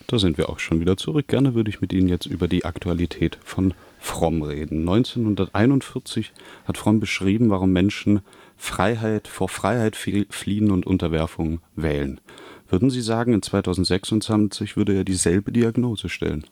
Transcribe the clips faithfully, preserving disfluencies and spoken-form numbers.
Da sind wir auch schon wieder zurück. Gerne würde ich mit Ihnen jetzt über die Aktualität von Fromm reden. neunzehnhunderteinundvierzig hat Fromm beschrieben, warum Menschen Freiheit vor Freiheit fliehen und Unterwerfung wählen. Würden Sie sagen, in zweitausendsechsundzwanzig würde er dieselbe Diagnose stellen?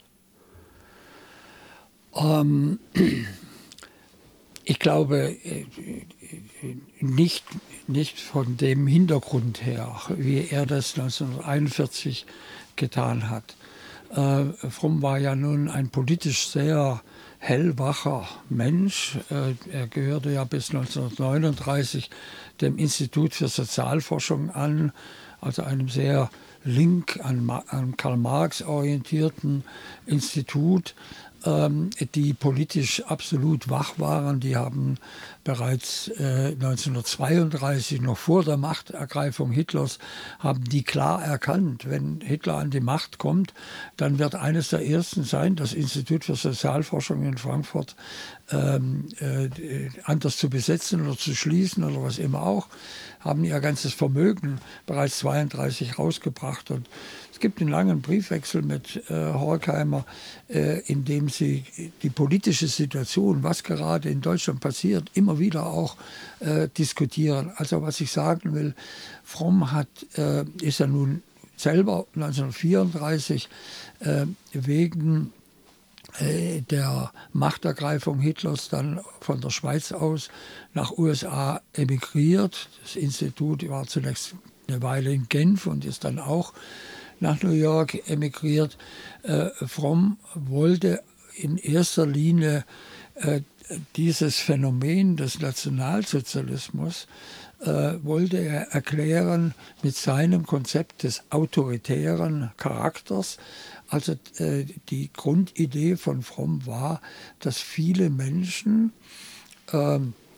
Ähm, ich glaube nicht, nicht von dem Hintergrund her, wie er das neunzehnhunderteinundvierzig getan hat. Äh, Fromm war ja nun ein politisch sehr hellwacher Mensch. Äh, er gehörte ja bis neunzehnhundertneununddreißig dem Institut für Sozialforschung an, also einem sehr link an, an Karl Marx orientierten Institut, ähm, die politisch absolut wach waren. Die haben bereits äh, neunzehnhundertzweiunddreißig, noch vor der Machtergreifung Hitlers, haben die klar erkannt, wenn Hitler an die Macht kommt, dann wird eines der ersten sein, das Institut für Sozialforschung in Frankfurt ähm, äh, anders zu besetzen oder zu schließen oder was immer auch, haben ihr ganzes Vermögen bereits zweiunddreißig rausgebracht. Und es gibt einen langen Briefwechsel mit äh, Horkheimer, äh, in dem sie die politische Situation, was gerade in Deutschland passiert, immer wieder auch äh, diskutieren. Also was ich sagen will, Fromm hat, äh, ist ja nun selber neunzehnhundertvierunddreißig äh, wegen äh, der Machtergreifung Hitlers dann von der Schweiz aus nach U S A emigriert. Das Institut war zunächst eine Weile in Genf und ist dann auch nach New York emigriert. Äh, Fromm wollte in erster Linie äh, dieses Phänomen des Nationalsozialismus äh, wollte er erklären mit seinem Konzept des autoritären Charakters. Also äh, die Grundidee von Fromm war, dass viele Menschen äh,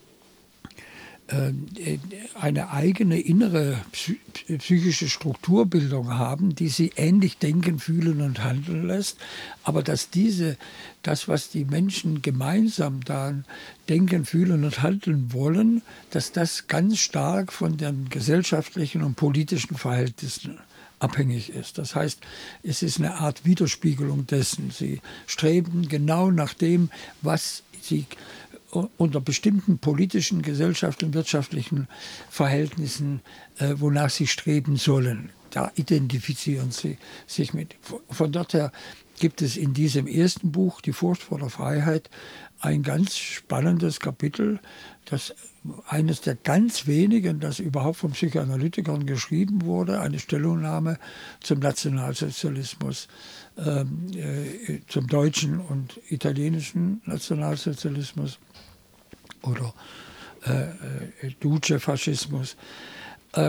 eine eigene innere psychische Strukturbildung haben, die sie ähnlich denken, fühlen und handeln lässt, aber dass diese, das, was die Menschen gemeinsam dann denken, fühlen und handeln wollen, dass das ganz stark von den gesellschaftlichen und politischen Verhältnissen abhängig ist. Das heißt, es ist eine Art Widerspiegelung dessen. Sie streben genau nach dem, was sie unter bestimmten politischen, gesellschaftlichen, wirtschaftlichen Verhältnissen, äh, wonach sie streben sollen. Da identifizieren sie sich mit. Von dort her gibt es in diesem ersten Buch, Die Furcht vor der Freiheit, ein ganz spannendes Kapitel, das eines der ganz wenigen, das überhaupt von Psychoanalytikern geschrieben wurde, eine Stellungnahme zum Nationalsozialismus, ähm, äh, zum deutschen und italienischen Nationalsozialismus oder äh, Duce-Faschismus. Äh,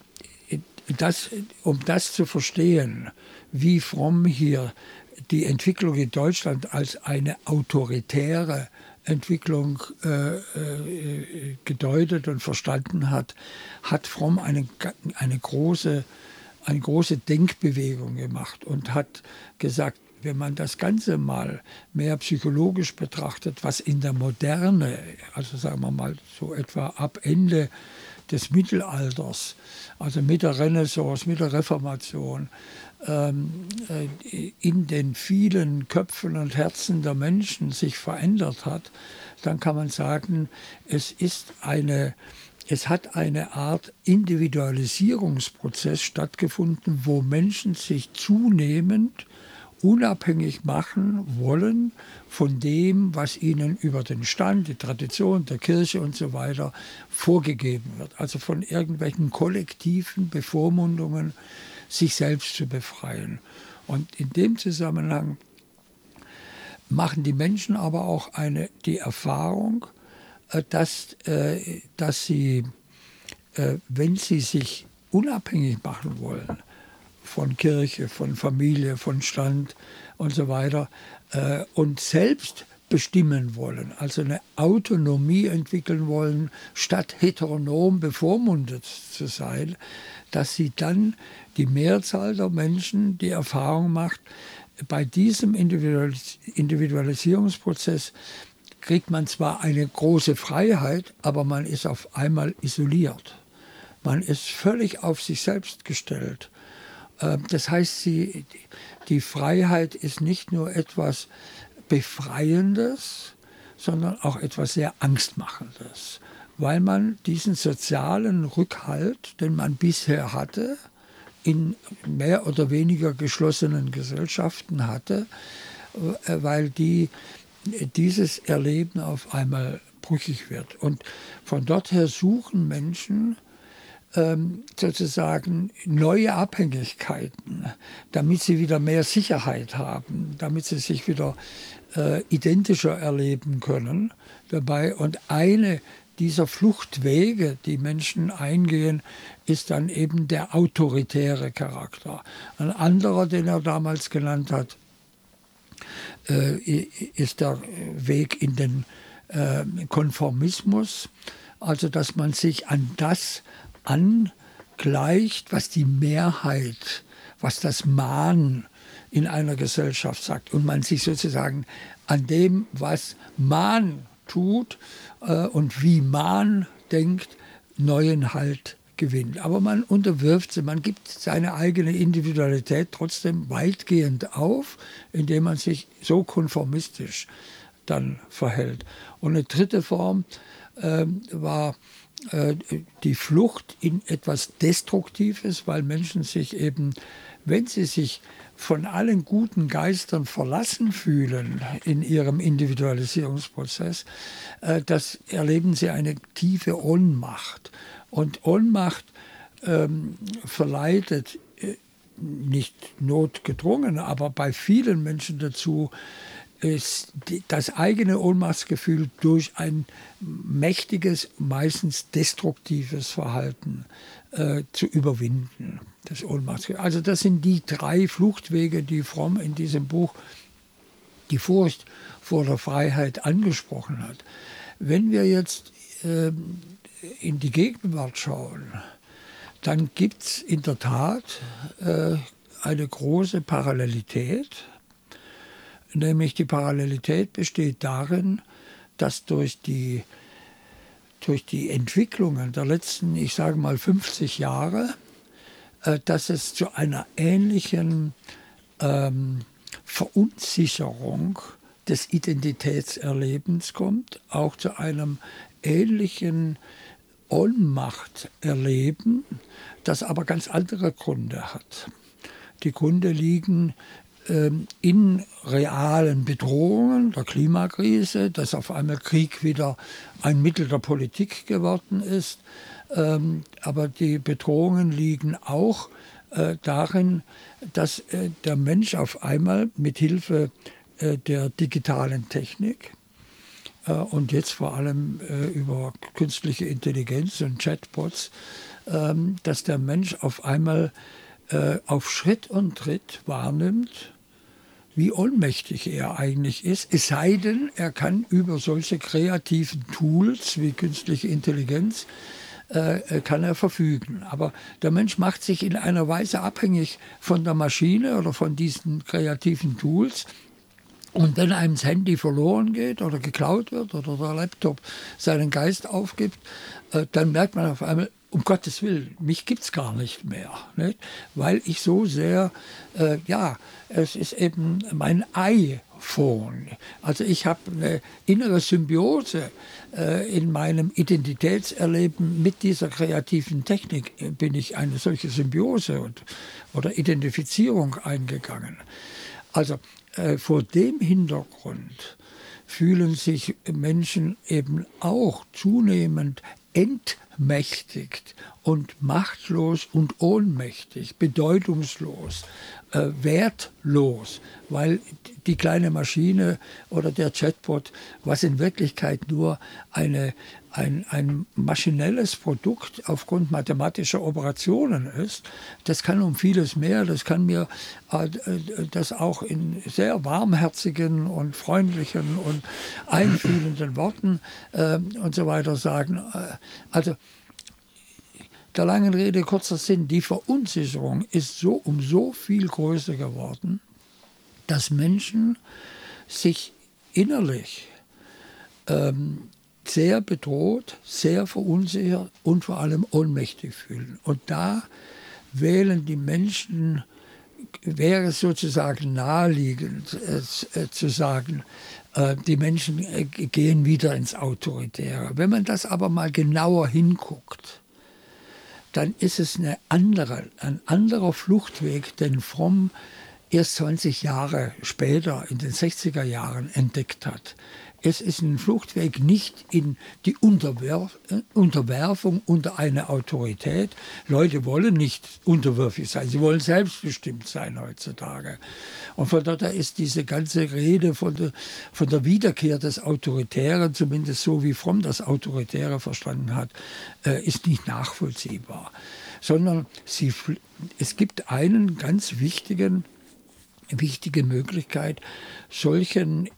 das, um das zu verstehen, wie Fromm hier die Entwicklung in Deutschland als eine autoritäre Entwicklung äh, äh, gedeutet und verstanden hat, hat Fromm eine, eine, große, eine große Denkbewegung gemacht und hat gesagt, wenn man das Ganze mal mehr psychologisch betrachtet, was in der Moderne, also sagen wir mal so etwa ab Ende des Mittelalters, also mit der Renaissance, mit der Reformation, ähm, in den vielen Köpfen und Herzen der Menschen sich verändert hat, dann kann man sagen, es ist eine, es hat eine Art Individualisierungsprozess stattgefunden, wo Menschen sich zunehmend unabhängig machen wollen von dem, was ihnen über den Stand, die Tradition der Kirche und so weiter vorgegeben wird. Also von irgendwelchen kollektiven Bevormundungen sich selbst zu befreien. Und in dem Zusammenhang machen die Menschen aber auch eine, die Erfahrung, dass, dass sie, wenn sie sich unabhängig machen wollen, von Kirche, von Familie, von Stand und so weiter äh, und selbst bestimmen wollen, also eine Autonomie entwickeln wollen, statt heteronom bevormundet zu sein, dass sie dann die Mehrzahl der Menschen die Erfahrung macht, bei diesem Individualis- Individualisierungsprozess kriegt man zwar eine große Freiheit, aber man ist auf einmal isoliert. Man ist völlig auf sich selbst gestellt. Äh, das heißt, sie, die Freiheit ist nicht nur etwas Befreiendes, sondern auch etwas sehr Angstmachendes, weil man diesen sozialen Rückhalt, den man bisher hatte, in mehr oder weniger geschlossenen Gesellschaften hatte, weil die, dieses Erleben auf einmal brüchig wird. Und von dort her suchen Menschen ähm, sozusagen neue Abhängigkeiten, damit sie wieder mehr Sicherheit haben, damit sie sich wieder äh, identischer erleben können dabei. Und eine dieser Fluchtwege, die Menschen eingehen, ist dann eben der autoritäre Charakter. Ein anderer, den er damals genannt hat, äh, ist der Weg in den äh, Konformismus, also dass man sich an das angleicht, was die Mehrheit, was das Mahn in einer Gesellschaft sagt. Und man sich sozusagen an dem, was Mahn tut äh, und wie Mahn denkt, neuen Halt gewinnt. Aber man unterwirft sie, man gibt seine eigene Individualität trotzdem weitgehend auf, indem man sich so konformistisch dann verhält. Und eine dritte Form äh, war äh, die Flucht in etwas Destruktives, weil Menschen sich eben, wenn sie sich von allen guten Geistern verlassen fühlen in ihrem Individualisierungsprozess, äh, das erleben sie eine tiefe Ohnmacht. Und Ohnmacht ähm, verleitet äh, nicht notgedrungen, aber bei vielen Menschen dazu, ist die, das eigene Ohnmachtsgefühl durch ein mächtiges, meistens destruktives Verhalten äh, zu überwinden. Das Ohnmachtsgefühl. Also das sind die drei Fluchtwege, die Fromm in diesem Buch die Furcht vor der Freiheit angesprochen hat. Wenn wir jetzt äh, in die Gegenwart schauen, dann gibt es in der Tat äh, eine große Parallelität. Nämlich die Parallelität besteht darin, dass durch die, durch die Entwicklungen der letzten, ich sage mal fünfzig Jahre, äh, dass es zu einer ähnlichen ähm, Verunsicherung des Identitätserlebens kommt, auch zu einem ähnlichen Ohnmachterleben, das aber ganz andere Gründe hat. Die Gründe liegen in realen Bedrohungen, der Klimakrise, dass auf einmal Krieg wieder ein Mittel der Politik geworden ist. Aber die Bedrohungen liegen auch darin, dass der Mensch auf einmal mit Hilfe der digitalen Technik und jetzt vor allem über künstliche Intelligenz und Chatbots, dass der Mensch auf einmal auf Schritt und Tritt wahrnimmt, wie ohnmächtig er eigentlich ist, es sei denn, er kann über solche kreativen Tools wie künstliche Intelligenz äh, kann er verfügen. Aber der Mensch macht sich in einer Weise abhängig von der Maschine oder von diesen kreativen Tools. Und wenn einem das Handy verloren geht oder geklaut wird oder der Laptop seinen Geist aufgibt, äh, dann merkt man auf einmal, um Gottes Willen, mich gibt es gar nicht mehr, nicht? Weil ich so sehr, äh, ja, es ist eben mein iPhone. Also ich habe eine innere Symbiose äh, in meinem Identitätserleben mit dieser kreativen Technik, bin ich eine solche Symbiose und, oder Identifizierung eingegangen. Also äh, vor dem Hintergrund fühlen sich Menschen eben auch zunehmend entmächtigt und machtlos und ohnmächtig, bedeutungslos, äh, wertlos, weil die kleine Maschine oder der Chatbot, was in Wirklichkeit nur eine, ein, ein maschinelles Produkt aufgrund mathematischer Operationen ist, das kann um vieles mehr, das kann mir äh, das auch in sehr warmherzigen und freundlichen und einfühlenden Worten äh, und so weiter sagen. Also der langen Rede kurzer Sinn, die Verunsicherung ist so um so viel größer geworden, dass Menschen sich innerlich ähm, sehr bedroht, sehr verunsichert und vor allem ohnmächtig fühlen. Und da wählen die Menschen, wäre es sozusagen naheliegend äh, zu sagen, äh, die Menschen äh, gehen wieder ins Autoritäre. Wenn man das aber mal genauer hinguckt, dann ist es eine andere, ein anderer Fluchtweg, den Fromm erst zwanzig Jahre später, in den sechziger Jahren, entdeckt hat. Es ist ein Fluchtweg nicht in die Unterwerf Unterwerfung unter eine Autorität. Leute wollen nicht unterwürfig sein, sie wollen selbstbestimmt sein heutzutage. Und von daher ist diese ganze Rede von der, von der Wiederkehr des Autoritären, zumindest so wie Fromm das Autoritäre verstanden hat, äh, ist nicht nachvollziehbar. Sondern sie, es gibt einen ganz wichtigen wichtige Möglichkeit, solchen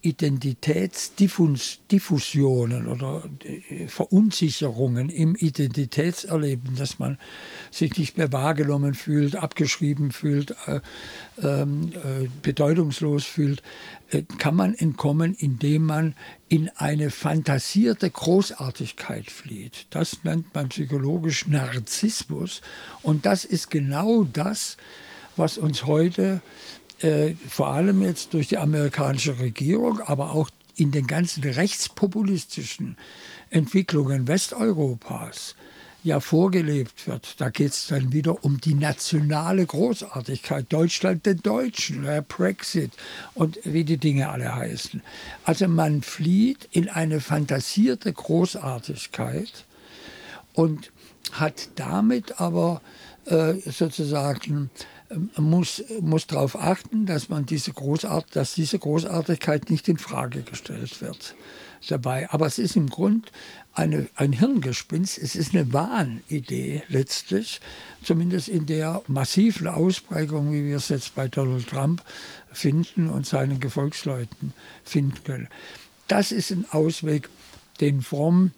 Identitätsdiffusionen oder Verunsicherungen im Identitätserleben, dass man sich nicht mehr wahrgenommen fühlt, abgeschrieben fühlt, äh, äh, bedeutungslos fühlt, äh, kann man entkommen, indem man in eine fantasierte Großartigkeit flieht. Das nennt man psychologisch Narzissmus. Und das ist genau das, was uns heute Äh, vor allem jetzt durch die amerikanische Regierung, aber auch in den ganzen rechtspopulistischen Entwicklungen Westeuropas ja vorgelebt wird. Da geht es dann wieder um die nationale Großartigkeit, Deutschland den Deutschen, ja, Brexit und wie die Dinge alle heißen. Also man flieht in eine fantasierte Großartigkeit und hat damit aber äh, sozusagen muss, muss darauf achten, dass man diese Großart, dass diese Großartigkeit nicht in Frage gestellt wird dabei. Aber es ist im Grunde eine, ein Hirngespinst, es ist eine Wahnidee letztlich, zumindest in der massiven Ausprägung, wie wir es jetzt bei Donald Trump finden und seinen Gefolgsleuten finden können. Das ist ein Ausweg, den Fromm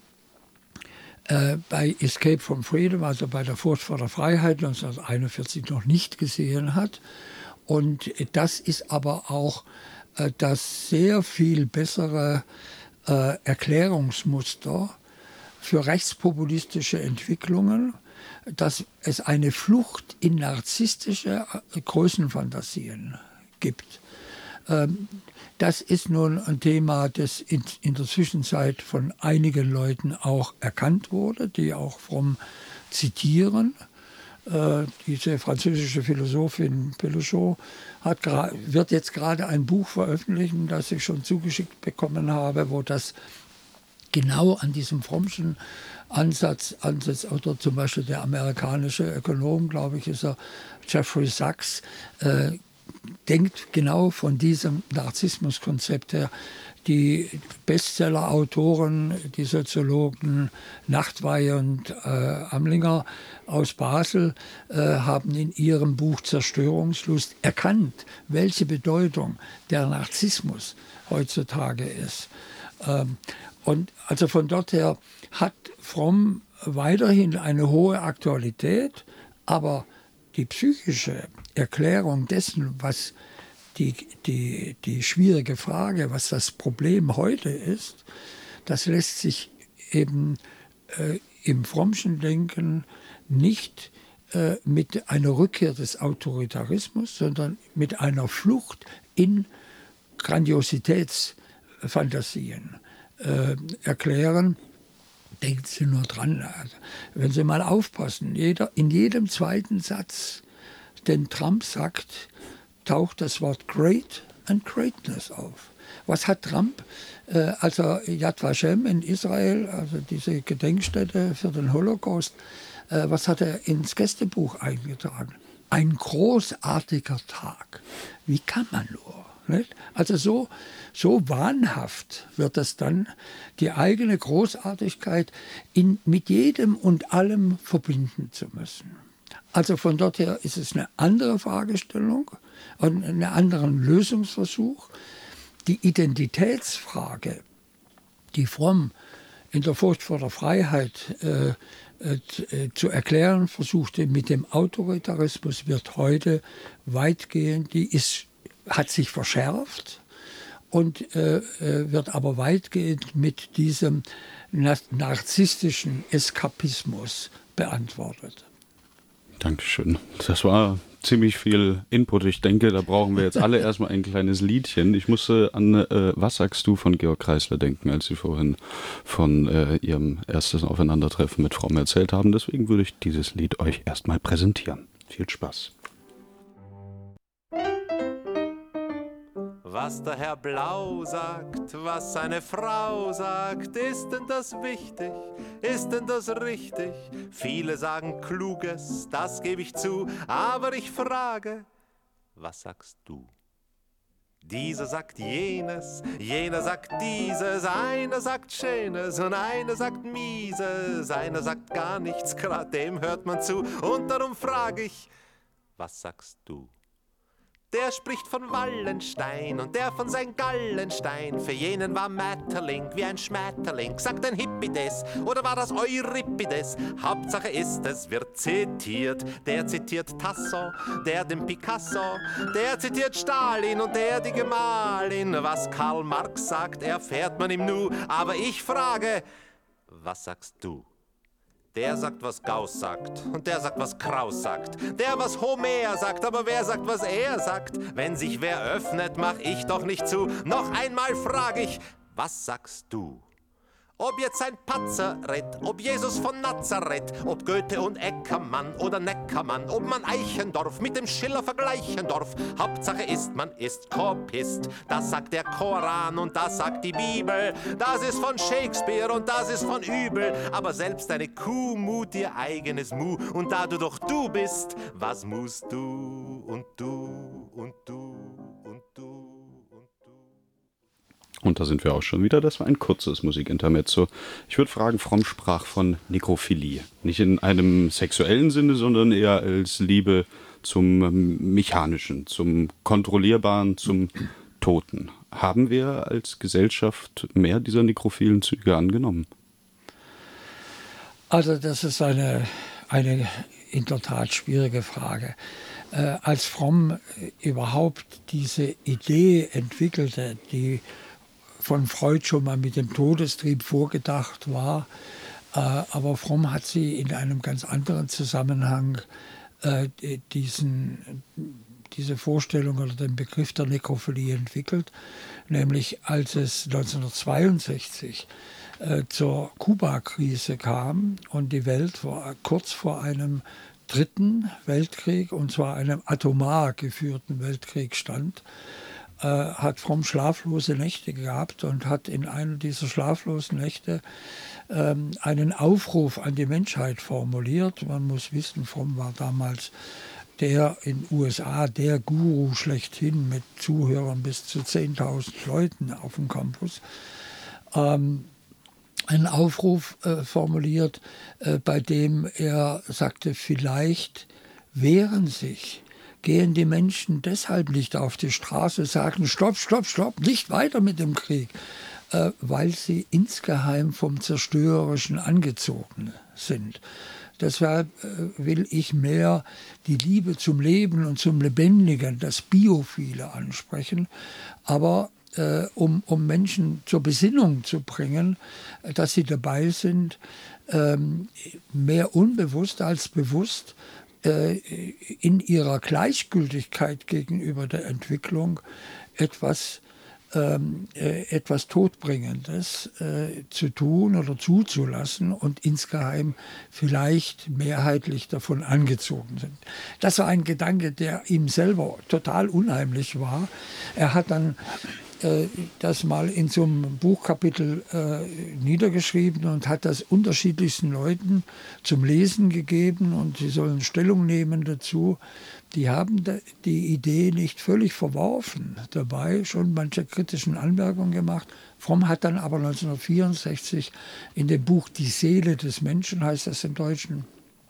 Äh, bei Escape from Freedom, also bei der Furcht vor der Freiheit neunzehnhunderteinundvierzig noch nicht gesehen hat. Und das ist aber auch äh, das sehr viel bessere äh, Erklärungsmuster für rechtspopulistische Entwicklungen, dass es eine Flucht in narzisstische Größenfantasien gibt. Ähm, Das ist nun ein Thema, das in, in der Zwischenzeit von einigen Leuten auch erkannt wurde, die auch Fromm zitieren. Äh, diese französische Philosophin Péluchot hat, wird jetzt gerade ein Buch veröffentlichen, das ich schon zugeschickt bekommen habe, wo das genau an diesem Frommschen Ansatz ansetzt. Oder zum Beispiel der amerikanische Ökonom, glaube ich, ist er, Jeffrey Sachs, äh, denkt genau von diesem Narzissmuskonzept her. Die Bestseller-Autoren, die Soziologen Nachtwey und äh, Amlinger aus Basel äh, haben in ihrem Buch Zerstörungslust erkannt, welche Bedeutung der Narzissmus heutzutage ist. Ähm, und also von dort her hat Fromm weiterhin eine hohe Aktualität, aber die psychische Erklärung dessen, was die, die, die schwierige Frage, was das Problem heute ist, das lässt sich eben äh, im Frommschen Denken nicht äh, mit einer Rückkehr des Autoritarismus, sondern mit einer Flucht in Grandiositätsfantasien äh, erklären. Denken Sie nur dran, wenn Sie mal aufpassen, jeder, in jedem zweiten Satz, den Trump sagt, taucht das Wort Great and Greatness auf. Was hat Trump, äh, als er Yad Vashem in Israel, also diese Gedenkstätte für den Holocaust, äh, was hat er ins Gästebuch eingetragen? Ein großartiger Tag. Wie kann man nur? Nicht? Also so, so wahnhaft wird es dann, die eigene Großartigkeit in, mit jedem und allem verbinden zu müssen. Also von dort her ist es eine andere Fragestellung und einen anderen Lösungsversuch. Die Identitätsfrage, die Fromm in der Furcht vor der Freiheit äh, äh, zu erklären versuchte mit dem Autoritarismus, wird heute weitgehend, die ist, hat sich verschärft und äh, wird aber weitgehend mit diesem narzisstischen Eskapismus beantwortet. Dankeschön. Das war ziemlich viel Input. Ich denke, da brauchen wir jetzt alle erstmal ein kleines Liedchen. Ich musste an äh, Was sagst du von Georg Kreisler denken, als Sie vorhin von äh, Ihrem ersten Aufeinandertreffen mit Fromm erzählt haben. Deswegen würde ich dieses Lied euch erstmal präsentieren. Viel Spaß. Was der Herr Blau sagt, was seine Frau sagt, ist denn das wichtig, ist denn das richtig? Viele sagen Kluges, das gebe ich zu, aber ich frage, was sagst du? Dieser sagt jenes, jener sagt dieses, einer sagt Schönes und einer sagt Mieses, einer sagt gar nichts, grad dem hört man zu und darum frage ich, was sagst du? Der spricht von Wallenstein und der von Sankt Gallenstein. Für jenen war Maeterlinck wie ein Schmetterling. Sagt ein Hippides oder war das Euripides? Hauptsache ist, es wird zitiert. Der zitiert Tasso, der den Picasso. Der zitiert Stalin und der die Gemahlin. Was Karl Marx sagt, erfährt man im Nu. Aber ich frage, was sagst du? Der sagt, was Gauss sagt und der sagt, was Kraus sagt. Der, was Homer sagt, aber wer sagt, was er sagt? Wenn sich wer öffnet, mach ich doch nicht zu. Noch einmal frag ich, was sagst du? Ob jetzt ein Patzer rett, ob Jesus von Nazareth, ob Goethe und Eckermann oder Neckermann, ob man Eichendorff mit dem Schiller vergleichen darf. Hauptsache ist, man ist Kopist. Das sagt der Koran und das sagt die Bibel. Das ist von Shakespeare und das ist von übel. Aber selbst eine Kuh mut ihr eigenes Mu. Und da du doch du bist, was musst du und du und du und du? Und da sind wir auch schon wieder. Das war ein kurzes Musikintermezzo. Ich würde fragen, Fromm sprach von Nekrophilie. Nicht in einem sexuellen Sinne, sondern eher als Liebe zum Mechanischen, zum Kontrollierbaren, zum Toten. Haben wir als Gesellschaft mehr dieser nekrophilen Züge angenommen? Also das ist eine, eine in der Tat schwierige Frage. Äh, als Fromm überhaupt diese Idee entwickelte, die von Freud schon mal mit dem Todestrieb vorgedacht war. Äh, aber Fromm hat sie in einem ganz anderen Zusammenhang äh, diesen, diese Vorstellung oder den Begriff der Nekrophilie entwickelt. Nämlich als es neunzehnhundertzweiundsechzig äh, zur Kuba-Krise kam und die Welt war kurz vor einem dritten Weltkrieg, und zwar einem atomar geführten Weltkrieg stand, hat Fromm schlaflose Nächte gehabt und hat in einer dieser schlaflosen Nächte ähm, einen Aufruf an die Menschheit formuliert. Man muss wissen, Fromm war damals der in den U S A der Guru schlechthin mit Zuhörern bis zu zehntausend Leuten auf dem Campus. Ähm, einen Aufruf äh, formuliert, äh, bei dem er sagte, vielleicht wehren sich gehen die Menschen deshalb nicht auf die Straße, sagen, stopp, stopp, stopp, nicht weiter mit dem Krieg, äh, weil sie insgeheim vom Zerstörerischen angezogen sind. Deshalb äh, will ich mehr die Liebe zum Leben und zum Lebendigen, das Biophile ansprechen, aber äh, um, um Menschen zur Besinnung zu bringen, äh, dass sie dabei sind, äh, mehr unbewusst als bewusst, in ihrer Gleichgültigkeit gegenüber der Entwicklung etwas, ähm, äh, etwas Todbringendes äh, zu tun oder zuzulassen und insgeheim vielleicht mehrheitlich davon angezogen sind. Das war ein Gedanke, der ihm selber total unheimlich war. Er hat dann äh, das mal in so einem Buchkapitel äh, niedergeschrieben und hat das unterschiedlichsten Leuten zum Lesen gegeben und sie sollen Stellung nehmen dazu. Die haben die Idee nicht völlig verworfen, dabei schon manche kritischen Anmerkungen gemacht. Fromm hat dann aber neunzehnhundertvierundsechzig in dem Buch Die Seele des Menschen, heißt das im Deutschen,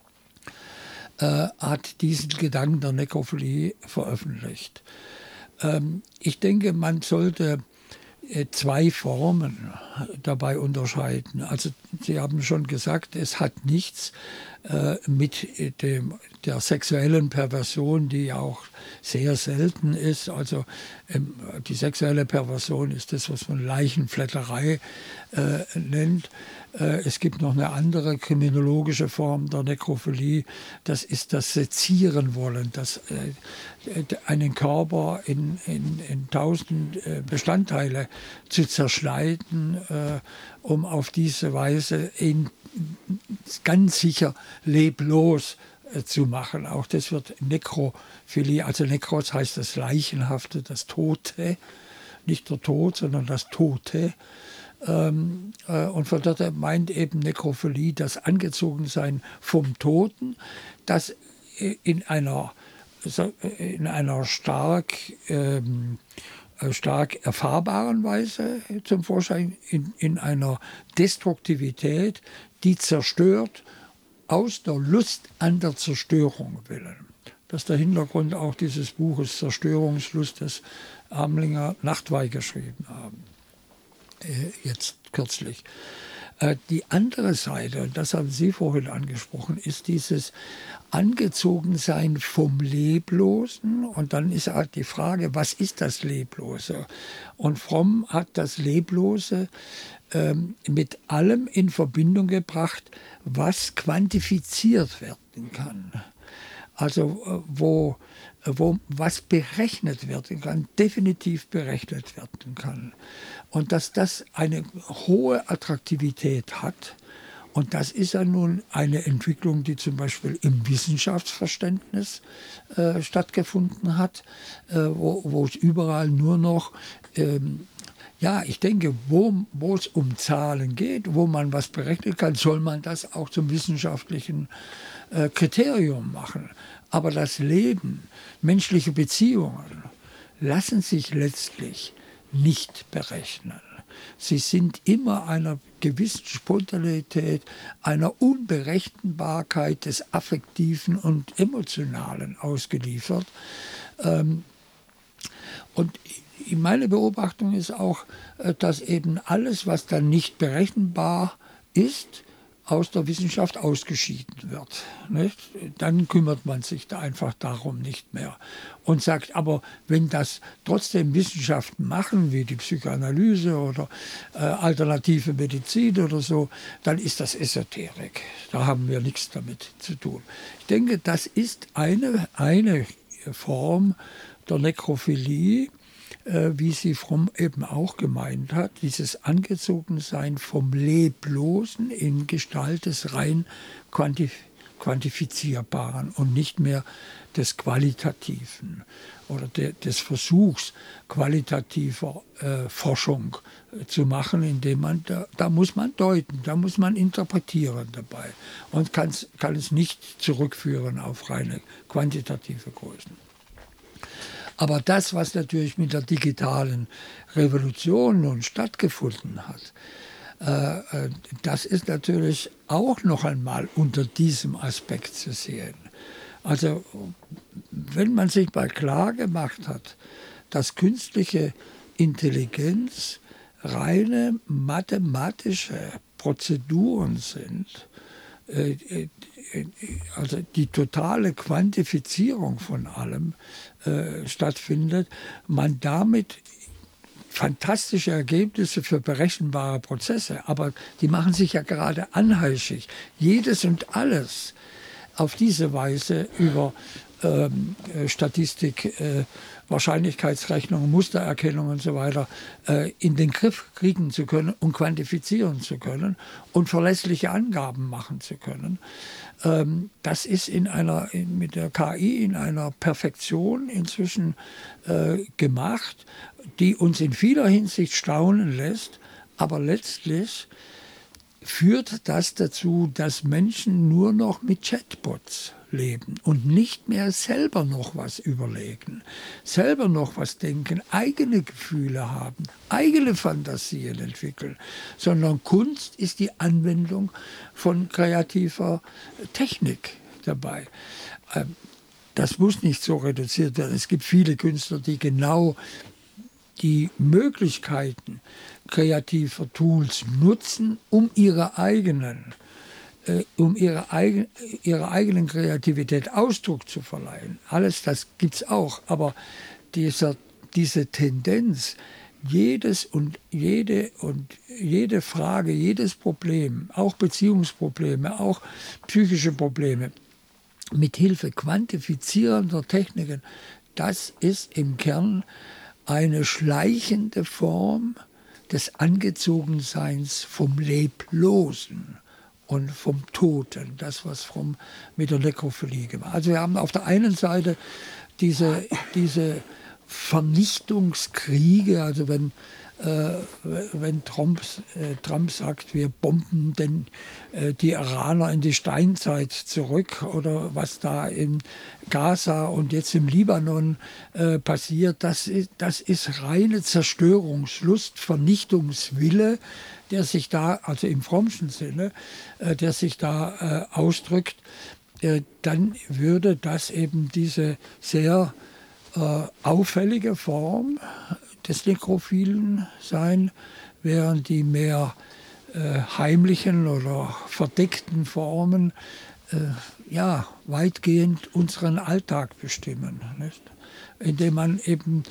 äh, hat diesen Gedanken der Nekrophilie veröffentlicht. Ähm, ich denke, man sollte äh, zwei Formen dabei unterscheiden. Also Sie haben schon gesagt, es hat nichts äh, mit dem, der sexuellen Perversion, die auch sehr selten ist. Also ähm, die sexuelle Perversion ist das, was man Leichenflatterei äh, nennt. Äh, es gibt noch eine andere kriminologische Form der Nekrophilie. Das ist das Sezieren wollen, das äh, einen Körper in, in, in tausend äh, Bestandteile zu zerschneiden, äh, um auf diese Weise ihn ganz sicher leblos äh, zu machen. Auch das wird Nekrophilie, also Nekros heißt das Leichenhafte, das Tote, nicht der Tod, sondern das Tote. Ähm, äh, und von dort meint eben Nekrophilie das Angezogensein vom Toten, das in einer, in einer stark, ähm, stark erfahrbaren Weise zum Vorschein, in, in einer Destruktivität, die zerstört aus der Lust an der Zerstörung willen. Das ist der Hintergrund auch dieses Buches Zerstörungslust, das Amlinger Nachtwey geschrieben haben, äh, jetzt kürzlich. Äh, die andere Seite, und das haben Sie vorhin angesprochen, ist dieses Angezogensein vom Leblosen. Und dann ist halt die Frage, was ist das Leblose? Und Fromm hat das Leblose ähm, mit allem in Verbindung gebracht, was quantifiziert werden kann. Also äh, wo, äh, wo was berechnet werden kann, definitiv berechnet werden kann. Und dass das eine hohe Attraktivität hat. Und das ist ja nun eine Entwicklung, die zum Beispiel im Wissenschaftsverständnis äh, stattgefunden hat, äh, wo, wo es überall nur noch, ähm, ja, ich denke, wo, wo es um Zahlen geht, wo man was berechnen kann, soll man das auch zum wissenschaftlichen äh, Kriterium machen. Aber das Leben, menschliche Beziehungen lassen sich letztlich nicht berechnen. Sie sind immer einer gewissen Spontanität, einer Unberechenbarkeit des Affektiven und Emotionalen ausgeliefert. Und meine Beobachtung ist auch, dass eben alles, was dann nicht berechenbar ist, aus der Wissenschaft ausgeschieden wird. Nicht? Dann kümmert man sich da einfach darum nicht mehr und sagt, aber wenn das trotzdem Wissenschaften machen, wie die Psychoanalyse oder äh, alternative Medizin oder so, dann ist das Esoterik. Da haben wir nichts damit zu tun. Ich denke, das ist eine, eine Form der Nekrophilie, wie sie Fromm eben auch gemeint hat, dieses Angezogensein vom Leblosen in Gestalt des rein quantif quantifizierbaren und nicht mehr des Qualitativen oder de des Versuchs qualitativer äh, Forschung äh, zu machen, indem man, da, da muss man deuten, da muss man interpretieren dabei und kann es nicht zurückführen auf reine quantitative Größen. Aber das, was natürlich mit der digitalen Revolution nun stattgefunden hat, äh, das ist natürlich auch noch einmal unter diesem Aspekt zu sehen. Also wenn man sich mal klar gemacht hat, dass künstliche Intelligenz reine mathematische Prozeduren sind, äh, also die totale Quantifizierung von allem äh, stattfindet, man damit fantastische Ergebnisse für berechenbare Prozesse, aber die machen sich ja gerade anheischig. Jedes und alles auf diese Weise über ähm, Statistik, äh, Wahrscheinlichkeitsrechnung, Mustererkennung und so weiter äh, in den Griff kriegen zu können und quantifizieren zu können und verlässliche Angaben machen zu können. Ähm, das ist in einer, in, mit der K I in einer Perfektion inzwischen äh, gemacht, die uns in vieler Hinsicht staunen lässt, aber letztlich führt das dazu, dass Menschen nur noch mit Chatbots leben und nicht mehr selber noch was überlegen, selber noch was denken, eigene Gefühle haben, eigene Fantasien entwickeln, sondern Kunst ist die Anwendung von kreativer Technik dabei. Das muss nicht so reduziert werden. Es gibt viele Künstler, die genau die Möglichkeiten kreativer Tools nutzen, um ihre eigenen äh, um ihre, eigen, ihrer eigenen Kreativität Ausdruck zu verleihen. Alles das gibt es auch, aber dieser, diese Tendenz, jedes und jede und jede Frage, jedes Problem, auch Beziehungsprobleme, auch psychische Probleme, mit Hilfe quantifizierender Techniken, das ist im Kern eine schleichende Form des Angezogenseins vom Leblosen und vom Toten, das, was Fromm mit der Nekrophilie gemacht hat. Also wir haben auf der einen Seite diese, diese Vernichtungskriege, also wenn, äh, wenn Trump, äh, Trump sagt, wir bomben denn, äh, die Iraner in die Steinzeit zurück oder was da in Gaza und jetzt im Libanon äh, passiert, das ist, das ist reine Zerstörungslust, Vernichtungswille, der sich da, also im Frommschen Sinne, äh, der sich da äh, ausdrückt, äh, dann würde das eben diese sehr Äh, auffällige Form des Nekrophilen sein, während die mehr äh, heimlichen oder verdeckten Formen äh, ja, weitgehend unseren Alltag bestimmen, nicht? Indem man eben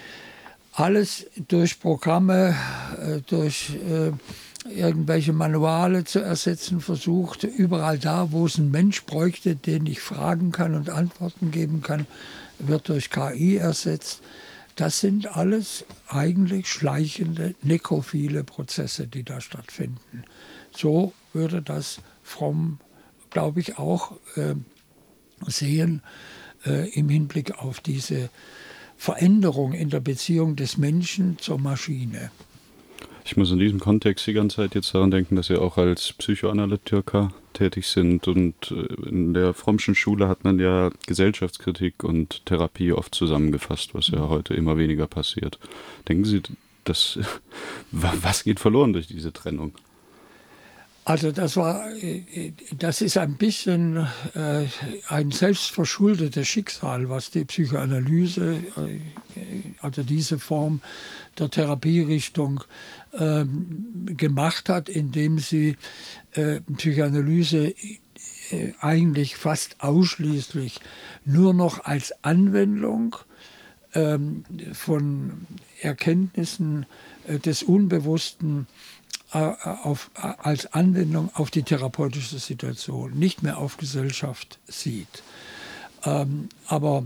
alles durch Programme, äh, durch äh, irgendwelche Manuale zu ersetzen versucht, überall da, wo es einen Mensch bräuchte, den ich fragen kann und Antworten geben kann, wird durch K I ersetzt. Das sind alles eigentlich schleichende, nekrophile Prozesse, die da stattfinden. So würde das Fromm, glaube ich, auch äh, sehen äh, im Hinblick auf diese Veränderung in der Beziehung des Menschen zur Maschine. Ich muss in diesem Kontext die ganze Zeit jetzt daran denken, dass Sie auch als Psychoanalytiker tätig sind, und in der Frommschen Schule hat man ja Gesellschaftskritik und Therapie oft zusammengefasst, was ja heute immer weniger passiert. Denken Sie, dass, was geht verloren durch diese Trennung? Also das war, das ist ein bisschen äh, ein selbstverschuldetes Schicksal, was die Psychoanalyse, äh, also diese Form der Therapierichtung äh, gemacht hat, indem sie äh, Psychoanalyse äh, eigentlich fast ausschließlich nur noch als Anwendung äh, von Erkenntnissen äh, des Unbewussten Auf, als Anwendung auf die therapeutische Situation, nicht mehr auf Gesellschaft sieht. Ähm, aber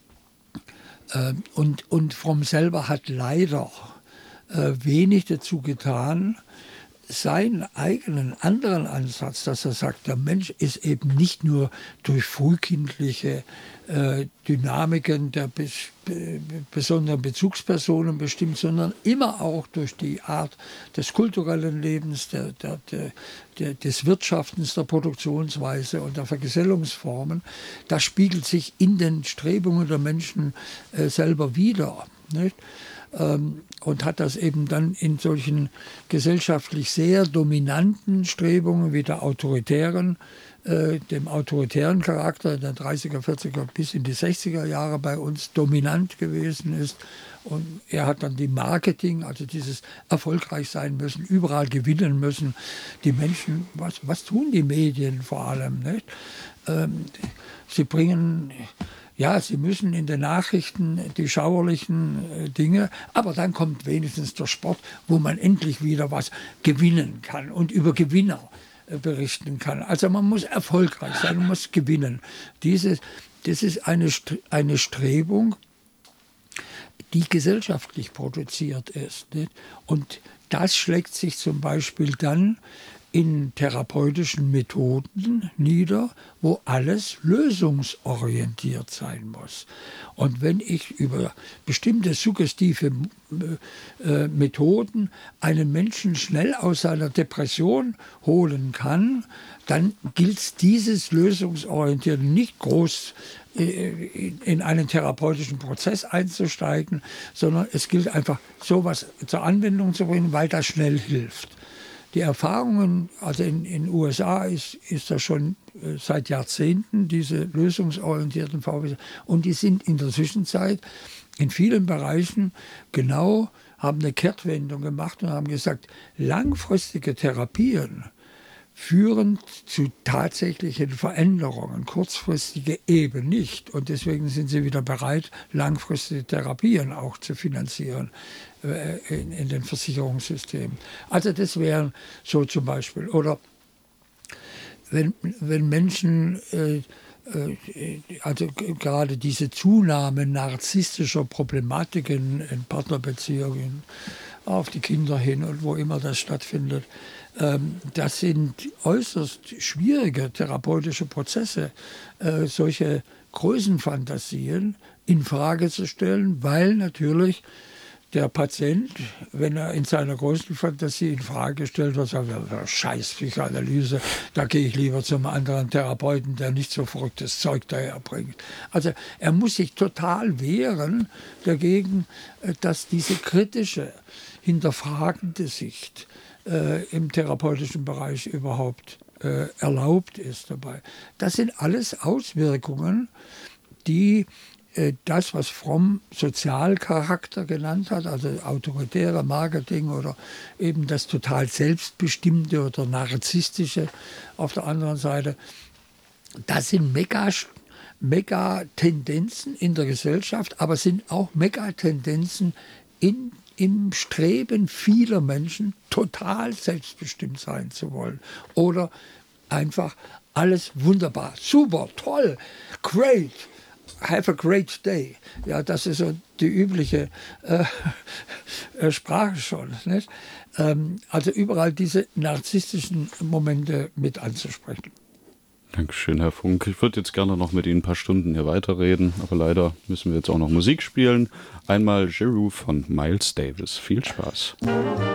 äh, und, und Fromm selber hat leider äh, wenig dazu getan, seinen eigenen anderen Ansatz, dass er sagt, der Mensch ist eben nicht nur durch frühkindliche äh, Dynamiken der bes be besonderen Bezugspersonen bestimmt, sondern immer auch durch die Art des kulturellen Lebens, der, der, der, der, des Wirtschaftens, der Produktionsweise und der Vergesellungsformen. Das spiegelt sich in den Strebungen der Menschen äh, selber wider, nicht? Und hat das eben dann in solchen gesellschaftlich sehr dominanten Strebungen wie der autoritären, äh, dem autoritären Charakter in den dreißiger, vierziger bis in die sechziger Jahre bei uns dominant gewesen ist. Und er hat dann die Marketing, also dieses erfolgreich sein müssen, überall gewinnen müssen. Die Menschen, was, was tun die Medien vor allem, nicht? Ähm, sie bringen... Ja, sie müssen in den Nachrichten die schauerlichen äh, Dinge, aber dann kommt wenigstens der Sport, wo man endlich wieder was gewinnen kann und über Gewinner äh, berichten kann. Also man muss erfolgreich sein, man muss gewinnen. Dieses, das ist eine, eine Strebung, die gesellschaftlich produziert ist, nicht? Und das schlägt sich zum Beispiel dann in therapeutischen Methoden nieder, wo alles lösungsorientiert sein muss. Und wenn ich über bestimmte suggestive äh, Methoden einen Menschen schnell aus seiner Depression holen kann, dann gilt dieses Lösungsorientierte nicht groß äh, in einen therapeutischen Prozess einzusteigen, sondern es gilt einfach, sowas zur Anwendung zu bringen, weil das schnell hilft. Die Erfahrungen, also in den U S A ist, ist das schon äh, seit Jahrzehnten, diese lösungsorientierten Vorgehensweisen. Und die sind in der Zwischenzeit in vielen Bereichen genau, haben eine Kehrtwendung gemacht und haben gesagt, langfristige Therapien führen zu tatsächlichen Veränderungen, kurzfristige eben nicht. Und deswegen sind sie wieder bereit, langfristige Therapien auch zu finanzieren äh, in, in den Versicherungssystemen. Also das wären so zum Beispiel. Oder wenn, wenn Menschen, äh, äh, also gerade diese Zunahme narzisstischer Problematiken in Partnerbeziehungen, auf die Kinder hin und wo immer das stattfindet, das sind äußerst schwierige therapeutische Prozesse, äh, solche Größenfantasien in Frage zu stellen, weil natürlich der Patient, wenn er in seiner Größenfantasie in Frage gestellt wird, sagt, ja, scheiß Psychoanalyse, da gehe ich lieber zum anderen Therapeuten, der nicht so verrücktes Zeug daherbringt. Also er muss sich total wehren dagegen, dass diese kritische, hinterfragende Sicht Äh, im therapeutischen Bereich überhaupt äh, erlaubt ist dabei. Das sind alles Auswirkungen, die äh, das, was Fromm Sozialcharakter genannt hat, also autoritäre Marketing oder eben das total Selbstbestimmte oder Narzisstische auf der anderen Seite, das sind mega Mega-Tendenzen in der Gesellschaft, aber sind auch Mega-Tendenzen in im Streben vieler Menschen, total selbstbestimmt sein zu wollen. Oder einfach alles wunderbar, super, toll, great, have a great day. Ja, das ist so die übliche äh, Sprache schon. Nicht? Ähm, also überall diese narzisstischen Momente mit anzusprechen. Dankeschön, Herr Funk. Ich würde jetzt gerne noch mit Ihnen ein paar Stunden hier weiterreden, aber leider müssen wir jetzt auch noch Musik spielen. Einmal Giroux von Miles Davis. Viel Spaß.